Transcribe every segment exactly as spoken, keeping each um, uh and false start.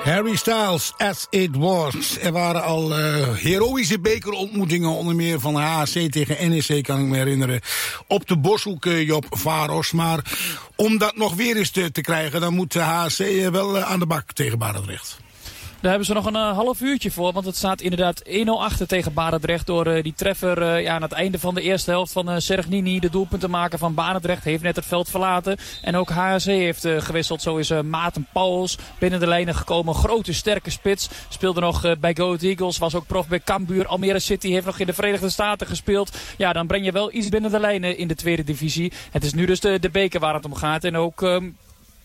Harry Styles, As It Was. Er waren al uh, heroïsche bekerontmoetingen, onder meer van H A C tegen N E C, kan ik me herinneren. Op de Boshoek, uh, Job Varos. Maar om dat nog weer eens te, te krijgen, dan moet de H A C uh, wel uh, aan de bak tegen Barendrecht. Daar hebben ze nog een uh, half uurtje voor. Want het staat inderdaad één nul achter tegen Barendrecht. Door uh, die treffer uh, ja, aan het einde van de eerste helft van uh, Sergnini. De doelpuntenmaker van Barendrecht heeft net het veld verlaten. En ook H A C heeft uh, gewisseld. Zo is uh, Maarten Pauwels binnen de lijnen gekomen. Grote, sterke spits. Speelde nog uh, bij Go Ahead Eagles. Was ook prof bij Cambuur. Almere City heeft nog in de Verenigde Staten gespeeld. Ja, dan breng je wel iets binnen de lijnen in de tweede divisie. Het is nu dus de, de beker waar het om gaat. En ook... Um,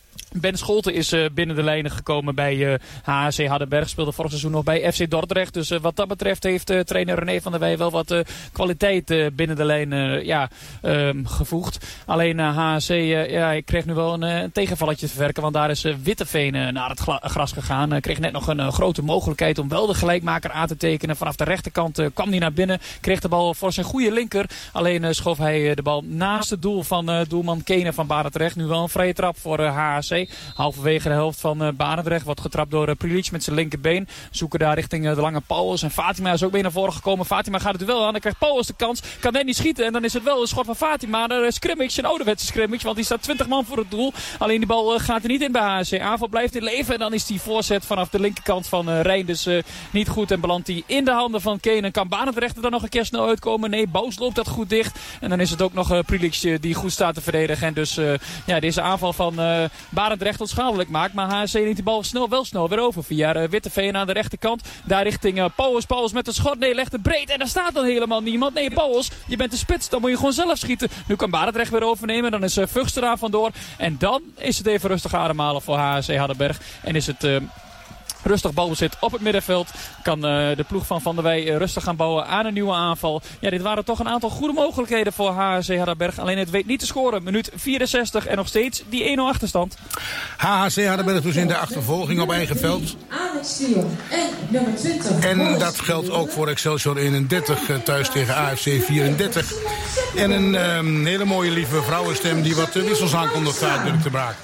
Ben Scholten is uh, binnen de lijnen gekomen bij uh, H A C Hardenberg. Speelde vorig seizoen nog bij F C Dordrecht. Dus uh, wat dat betreft heeft uh, trainer René van der Wij wel wat uh, kwaliteit uh, binnen de lijnen uh, ja, um, gevoegd. Alleen uh, H A C uh, ja, kreeg nu wel een, uh, een tegenvalletje te verwerken. Want daar is uh, Witteveen uh, naar het gla- gras gegaan. Uh, kreeg net nog een uh, grote mogelijkheid om wel de gelijkmaker aan te tekenen. Vanaf de rechterkant uh, kwam hij naar binnen. Kreeg de bal voor zijn goede linker. Alleen uh, schoof hij uh, de bal naast het doel van uh, doelman Kenen van Barendrecht. Nu wel een vrije trap voor uh, H A C. Halverwege de helft van uh, Barendrecht wordt getrapt door uh, Prilic met zijn linkerbeen. Zoeken daar richting uh, de lange Pauwels. En Fatima is ook mee naar voren gekomen. Fatima gaat het duel aan. Dan krijgt Pauwels de kans. Kan net niet schieten. En dan is het wel een schot van Fatima. Een scrimmage, een ouderwetse scrimmage. Want die staat twintig man voor het doel. Alleen die bal uh, gaat er niet in bij H A C. Aanval blijft in leven. En dan is die voorzet vanaf de linkerkant van uh, Rijn. Dus uh, niet goed. En belandt hij in de handen van Kenen. Kan Barendrecht er dan nog een keer snel uitkomen? Nee, Bous loopt dat goed dicht. En dan is het ook nog uh, Prilic uh, die goed staat te verdedigen. En dus uh, ja, deze aanval van uh, Barendrecht onschadelijk maakt. Maar H A C neemt die bal snel, wel snel weer over. Via uh, Witteveen aan de rechterkant. Daar richting uh, Pauwels. Pauwels met een schot. Nee, legt het breed. En daar staat dan helemaal niemand. Nee, Pauwels, je bent de spits. Dan moet je gewoon zelf schieten. Nu kan Barendrecht weer overnemen. Dan is uh, Vughs eraan vandoor. En dan is het even rustig ademhalen voor H A C Hardenberg. En is het... Uh, rustig balbezit op het middenveld. Kan uh, de ploeg van Van der Wij uh, rustig gaan bouwen aan een nieuwe aanval. Ja, dit waren toch een aantal goede mogelijkheden voor H A C Hardenberg. Alleen het weet niet te scoren. Minuut vierenzestig en nog steeds die één nul achterstand. H A C Hardenberg dus in de achtervolging op eigen veld. En dat geldt ook voor Excelsior eenendertig thuis tegen A F C vierendertig. En een um, hele mooie lieve vrouwenstem die wat wissels aankondigt uit te braken.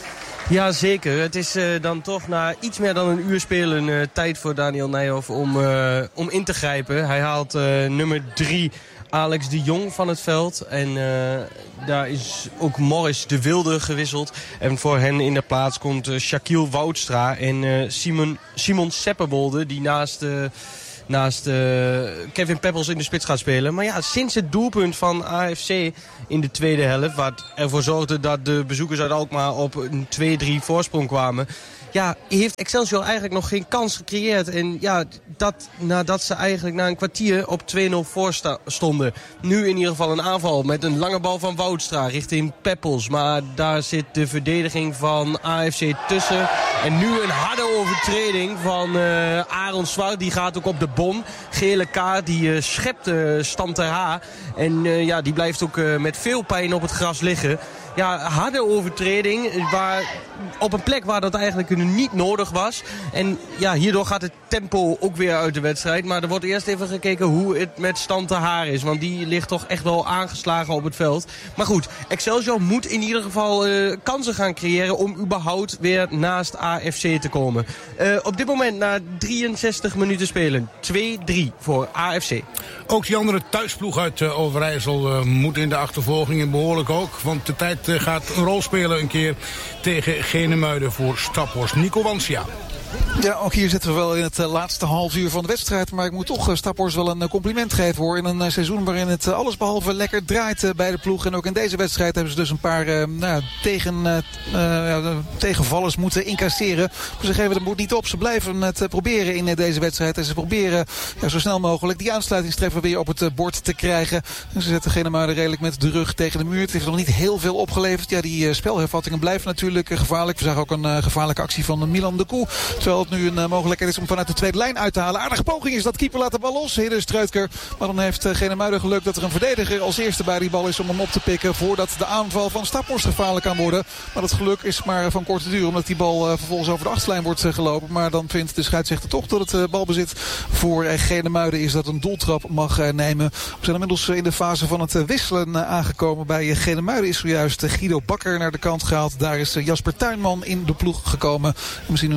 Ja, zeker. Het is uh, dan toch na iets meer dan een uur spelen uh, tijd voor Daniel Nijhoff om, uh, om in te grijpen. Hij haalt uh, nummer drie Alex de Jong van het veld. En uh, daar is ook Morris de Wilde gewisseld. En voor hen in de plaats komt uh, Shaquille Woudstra en uh, Simon, Simon Sepperbolde die naast... Uh, Naast uh, Kevin Peppels in de spits gaat spelen. Maar ja, sinds het doelpunt van A F C in de tweede helft... wat ervoor zorgde dat de bezoekers uit Alkmaar op een twee drie voorsprong kwamen... ja, heeft Excelsior eigenlijk nog geen kans gecreëerd. En ja, dat nadat ze eigenlijk na een kwartier op twee nul voor sta- stonden. Nu in ieder geval een aanval met een lange bal van Woudstra richting Peppels. Maar daar zit de verdediging van A F C tussen. En nu een harde overtreding van uh, Aaron Zwart. Die gaat ook op de bon. Gele kaart, die uh, schept uh, Stan ter Haar. En uh, ja, die blijft ook uh, met veel pijn op het gras liggen. Ja, harde overtreding waar, op een plek waar dat eigenlijk niet nodig was. En ja, hierdoor gaat het tempo ook weer uit de wedstrijd. Maar er wordt eerst even gekeken hoe het met Stan ter Haar is. Want die ligt toch echt wel aangeslagen op het veld. Maar goed, Excelsior moet in ieder geval uh, kansen gaan creëren om überhaupt weer naast A F C te komen. Uh, op dit moment na drieënzestig minuten spelen. twee drie voor A F C. Ook die andere thuisploeg uit uh, Overijssel uh, moet in de achtervolging en behoorlijk ook. Want de tijd uh, gaat een rol spelen een keer tegen Genemuiden voor Staphorst. Nico Wansia. Ja, ook hier zitten we wel in het uh, laatste half uur van de wedstrijd. Maar ik moet toch uh, Staphorst wel een uh, compliment geven hoor. In een uh, seizoen waarin het uh, allesbehalve lekker draait uh, bij de ploeg. En ook in deze wedstrijd hebben ze dus een paar uh, nou, tegen, uh, uh, tegenvallers moeten incasseren. Maar ze geven de moed niet op. Ze blijven het uh, proberen in uh, deze wedstrijd. En ze proberen uh, zo snel mogelijk die aansluitingstreffer weer op het uh, bord te krijgen. En ze zetten Genemuiden redelijk met de rug tegen de muur. Het heeft nog niet heel veel opgeleverd. Ja, die uh, spelhervattingen blijven natuurlijk uh, gevaarlijk. We zagen ook een uh, gevaarlijke actie van uh, Milan de Koe. Terwijl het nu een uh, mogelijkheid is om vanuit de tweede lijn uit te halen. Aardige poging is dat, keeper laat de bal los. Hidde Struitker. Maar dan heeft uh, Genemuiden geluk dat er een verdediger als eerste bij die bal is om hem op te pikken. Voordat de aanval van Staphorst gevaarlijk kan worden. Maar dat geluk is maar van korte duur. Omdat die bal uh, vervolgens over de achterlijn wordt uh, gelopen. Maar dan vindt de scheidsrechter toch dat het uh, balbezit voor uh, Genemuiden is. Dat een doeltrap mag uh, nemen. We zijn inmiddels uh, in de fase van het uh, wisselen uh, aangekomen. Bij uh, Genemuiden is zojuist uh, Guido Bakker naar de kant gehaald. Daar is uh, Jasper Tuinman in de ploeg gekomen. En we zien nu ook dat uh,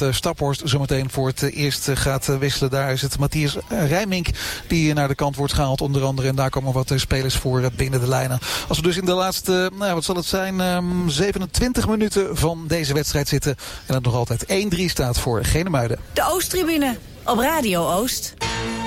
Staphorst zometeen voor het eerst gaat wisselen. Daar is het Matthias Rijmink die naar de kant wordt gehaald onder andere. En daar komen wat spelers voor binnen de lijnen. Als we dus in de laatste, nou, wat zal het zijn, um, zevenentwintig minuten van deze wedstrijd zitten. En het nog altijd één drie staat voor Genemuiden. De Oosttribune op Radio Oost.